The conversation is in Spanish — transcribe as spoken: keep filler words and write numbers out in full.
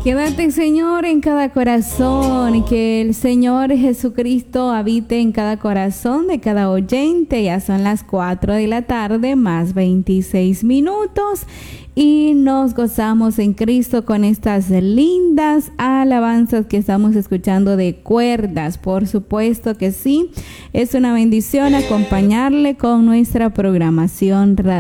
Quédate, Señor, en cada corazón y que el Señor Jesucristo habite en cada corazón de cada oyente. Ya son las cuatro de la tarde más veintiséis minutos y nos gozamos en Cristo con estas lindas alabanzas que estamos escuchando de cuerdas. Por supuesto que sí, es una bendición acompañarle con nuestra programación radial.